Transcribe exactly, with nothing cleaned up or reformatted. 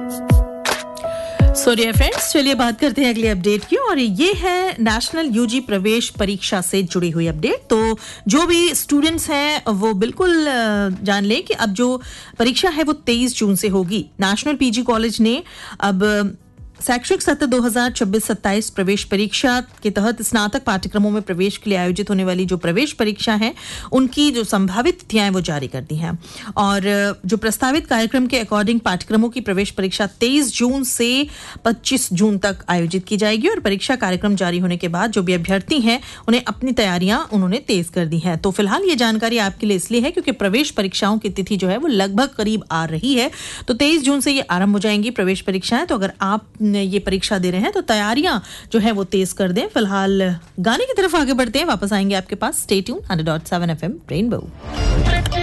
So dear friends, चलिए बात करते हैं अगले अपडेट की, और ये है नेशनल यूजी प्रवेश परीक्षा से जुड़ी हुई अपडेट। तो जो भी स्टूडेंट्स हैं वो बिल्कुल जान लें कि अब जो परीक्षा है वो तेईस जून से होगी। नेशनल पीजी कॉलेज ने अब शैक्षणिक सत्र दो हज़ार छब्बीस सत्ताईस प्रवेश परीक्षा के तहत स्नातक पाठ्यक्रमों में प्रवेश के लिए आयोजित होने वाली जो प्रवेश परीक्षा है उनकी जो संभावित तिथियां वो जारी कर दी हैं। और जो प्रस्तावित कार्यक्रम के अकॉर्डिंग पाठ्यक्रमों की प्रवेश परीक्षा तेईस जून से पच्चीस जून तक आयोजित की जाएगी। और परीक्षा कार्यक्रम जारी होने के बाद जो भी अभ्यर्थी हैं उन्हें अपनी तैयारियां उन्होंने तेज कर दी हैं। तो फिलहाल ये जानकारी आपके लिए इसलिए है क्योंकि प्रवेश परीक्षाओं की तिथि जो है वो लगभग करीब आ रही है। तो तेईस जून से ये आरंभ हो जाएंगी प्रवेश परीक्षाएं। तो अगर आप ये परीक्षा दे रहे हैं तो तैयारियां जो है वो तेज कर दें। फिलहाल गाने की तरफ आगे बढ़ते हैं, वापस आएंगे आपके पास। Stay tune hundred point seven FM rainbow.